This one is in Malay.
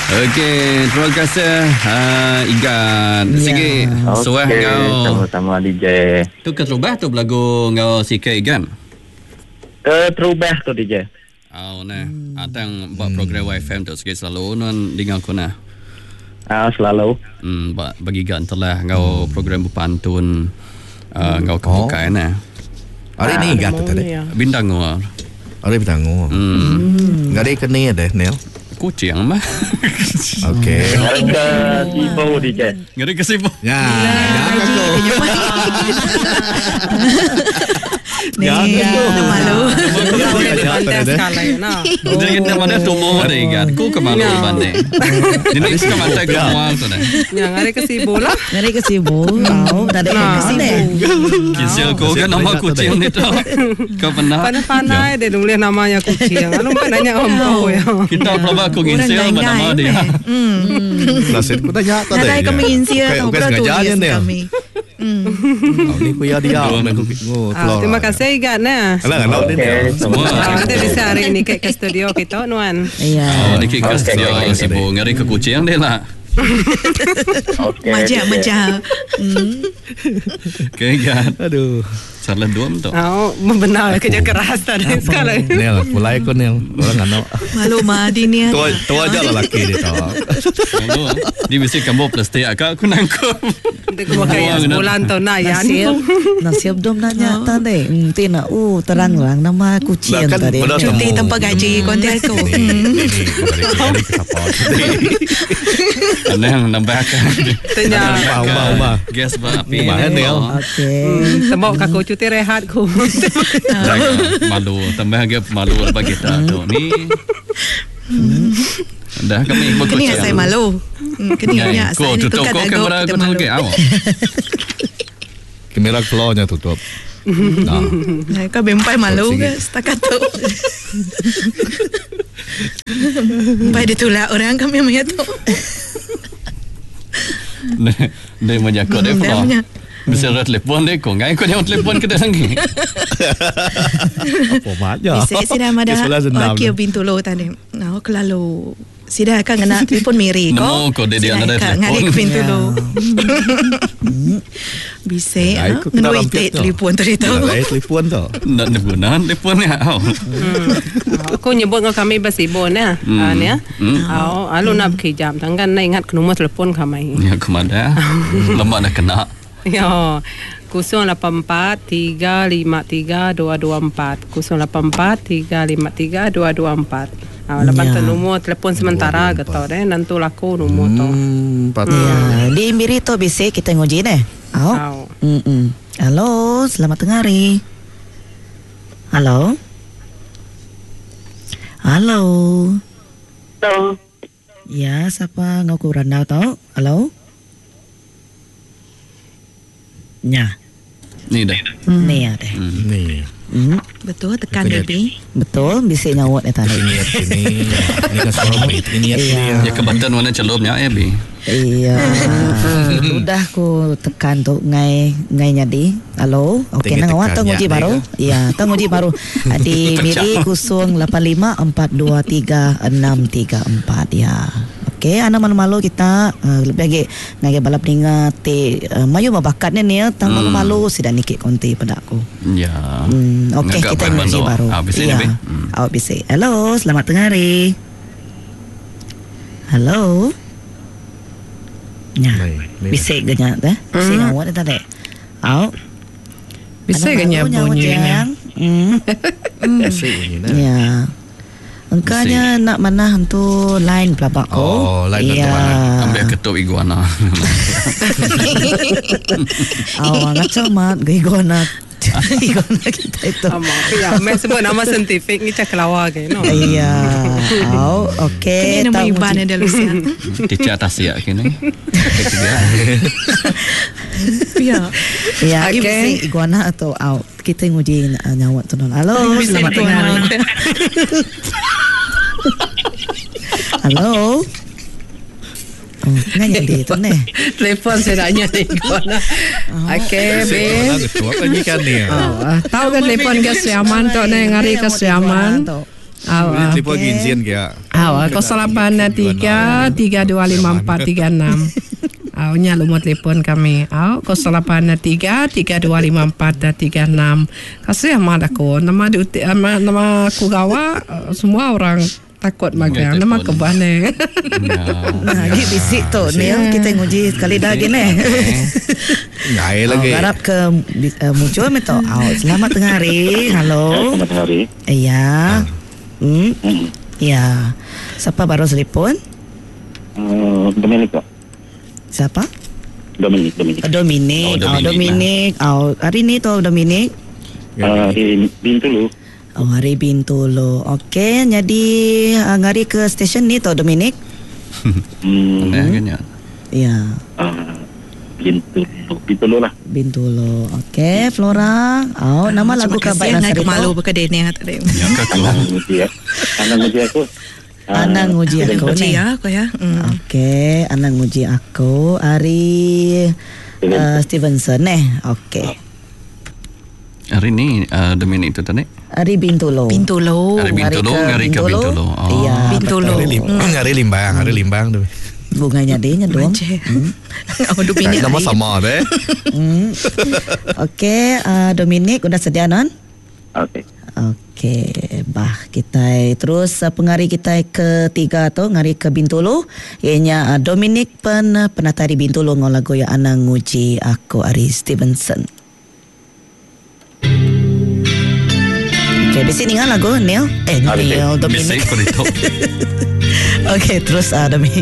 Okey, terima kasih Igan. Sikit suah kau. Sama-sama DJ. Tu keterubah tu berlagu kau sikit Igan. Terubah tu DJ. Nah. Atang buat program YFM tu sikit selalu non dengan aku nah. Selalu. Bagi Igan telah kau program berpantun kau kebukaan nah. Hari ni Igan tu tadi. Bintang ngor. Hari bintang ngor. Enggak ada ikan ni ada Nel. Kucing mah. Okey. Ngari ke Sibo DJ. Ngari ke Sibo. Ya. Malu. Jadi kita mana tumor ada Igan. Ku kemalu banding. Jadi sekarang mata kemual tu dah. Yang ngari ke Sibo lah. Ngari ke Sibo. Tahu tak ada ke sini. Kisah kau kan nama kucing ni tu. Kau pernah? Pandai-pandai dia nulis namanya kucing. Lalu nanya om ya. Kita pelabak aku nginsil nama dia. Nasib ku tanya tu dah. Ada kami nginsil tahu berapa tulis kami. Ni ku ya dia. Terima kasih Igan nah. Alah semua. Kita bisa hari ini ke studio kita Nuan. Iya. Ni ke studio Sibo ngari ke kucing dia lah. Macam. Okey Igan. Aduh. Salah dua betul. Benar kerja keras tadi sekali. Nel, mulai ko Nel. Orang ano. Malu madi ni. Tu aja lah laki dia tu. Dia mesti kamu plastik akak aku nangkup. Dia pakai bulan tu nak ya. Nasib dom nak nyata deh. Tina terang nama kucing tadi. Cuti tanpa gaji konten aku. Aneh yang nambahkan. Tanya. Gas berapi. Okey. Tembok aku cuti rehat ku. Malu. Tambah lagi malu bagi kita tu. Ni. Dah kami ikut kucing. Kini saya malu. Kini saya tutup kau kamera aku tu lagi. Kamera floornya tutup. Kau bempai malu ke setakat tu. Bempai ditolak orang kami menyatu. Dia menjaga dia floor. Bisa telefon dia kau ngai kau jangan telefon ke dia lagi. Apa maknya? Bisa sida mada. Okey pintu lo tadi. Kelalu sida kan kena telefon miri kau. No kau dia ada telefon. Ngari pintu lo. Bisa ngendoi telefon tadi tu. Telefon tu. Nak guna telefon ni. Aku nyebut dengan kami bersibon ya. Ni. Alu nak berkejam. Tangkan nak ingat nombor telefon kami. Ya kemana? Lemak nak kena. Ya, 084-353-224 084-353-224. Lepas tu nombor telefon sementara kata deh, nanti laku nombor tu. Di miri tu bisa kita nguji deh. Halo, selamat tengah hari. Halo. Ya, siapa ngaku randau tau? Halo. Nya. Ni dah. Ni ada. Ni. Betul tekan lebih. Betul bisa nyawat ni tadi. Ini kan soulmate ini ya. Ya kebatan mana celupnya bi. Iya. Sudah ku tekan tu ngai nyadi. Halo. Okey nang awak tu nguji baru. Ya, tu nguji baru. Di miri 085423634 ya. Okey, ana malu-malu kita lebih lagi ngai balap ninga te mayu babakat ni tang malu-malu sida nikik konti pada aku. Ya. Okey, kita nguji baru. Ya. Awak bisa. Halo, selamat tengah hari. Halo. Nya. Bisa ganya dah. Bisa ngawat dah dek. Bisa ganya bunyi. Bisa bunyi dah. Ya. Engkanya nak mana hantu line pelabak ko. Line hantu mana? Ambil ketuk iguana. Ngacau mat iguana. Iguana kita itu. Ya, sebut nama saintifik ni caklawa ke no. Iya. Okey. Kini nama iban ada Lucia. Teacher atas ya kini. Ya. Ya, okay. Iguana atau kita nguji nyawat tu. Halo, selamat tengah hari. Halo. Nanya dia tu ni. Telefon saya nanya ni iguana. Okey, be. Apa lagi kan ni? Tahu kan telefon ke Siaman tu ni ngari ke Siaman. Awak. Telefon ginsian kaya. Awak 08 3 325436. Awaknya lumut telefon kami. Awak 08 3 325436. Kasih amat aku. Nama aku gawa semua orang takut magang. Nama kebane. Nah, gitu bisik tu Neil, kita nguji sekali dah gini. Ngai lagi. Harap ke muncul meto. Selamat tengah hari. Halo. Selamat hari. Iya. Ya. Siapa baru telefon? Dominic kok. Siapa? Dominic. Dominic. Hari ni tu Dominic. Di Bintulu. Hari Bintulu. Okey, jadi ngari ke stesen ni tu Dominic. Ya. Bintulu lah. Bintulu. Okey, Flora. Nama lagu kabar nak Naik malu berkedai ni tadi. Anak nguji aku. Anang nguji aku ni. Aku ya. Okey, Anang nguji aku. Ari Stevenson Okey. Hari ni Dominic tu tadi. Ari Bintulu. Hari Bintulu, ngari ke Bintulu. Iya. Bintulu. Hari limbang tu. Bunganya dia dong. Oh, Dominic. Nama sama deh. Okey, Dominic udah sedia non? Okey, kita terus pengari kita ketiga tu ngari ke Bintulu. Ianya Dominic penatari Bintulu ngol lagu ya Anang nguji aku Ari Stevenson. Okey, besi ni lagu Neil. Neil Dominic. Besi pun itu. Okey, terus Dominic.